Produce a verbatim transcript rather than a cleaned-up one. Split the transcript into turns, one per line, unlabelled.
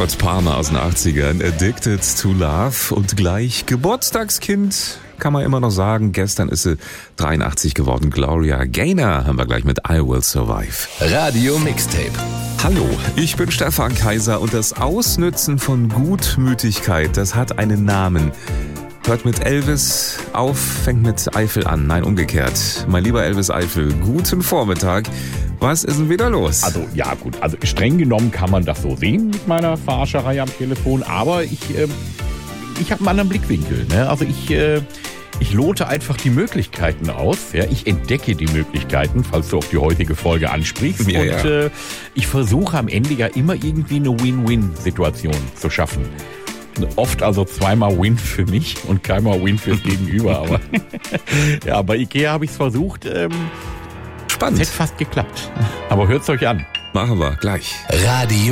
Robert Palmer aus den achtzigern, Addicted to Love und gleich Geburtstagskind, kann man immer noch sagen. Gestern ist sie dreiundachtzig geworden. Gloria Gaynor haben wir gleich mit I Will Survive.
Radio Mixtape.
Hallo, ich bin Stefan Kaiser und das Ausnützen von Gutmütigkeit, das hat einen Namen. Hört mit Elvis auf, fängt mit Eifel an. Nein, umgekehrt. Mein lieber Elvis Eifel, guten Vormittag. Was ist denn wieder los?
Also, ja gut, also streng genommen kann man das so sehen mit meiner Verarscherei am Telefon, aber ich, äh, ich habe einen anderen Blickwinkel. Ne? Also ich, äh, ich lote einfach die Möglichkeiten aus. Ja? Ich entdecke die Möglichkeiten, falls du auf die heutige Folge ansprichst.
Ja,
und
ja.
Äh, ich versuche am Ende ja immer irgendwie eine Win-Win-Situation zu schaffen. Oft also zweimal Win für mich und keinmal Win fürs Gegenüber. Aber ja, bei Ikea habe ich es versucht. Ähm,
Spannend.
Es hätte fast geklappt. Aber hört's euch an.
Machen wir gleich.
Radio